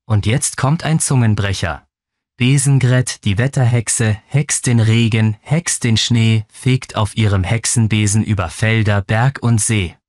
Und jetzt kommt ein Zungenbrecher. Besengret, die Wetterhexe, hext den Regen, hext den Schnee, fegt auf ihrem Hexenbesen über Felder, Berg und See.